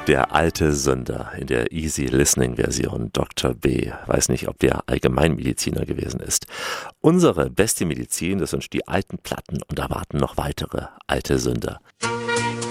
Der alte Sünder in der Easy Listening Version Dr. B. Weiß nicht, ob der Allgemeinmediziner gewesen ist. Unsere beste Medizin, das sind die alten Platten und da warten noch weitere alte Sünder.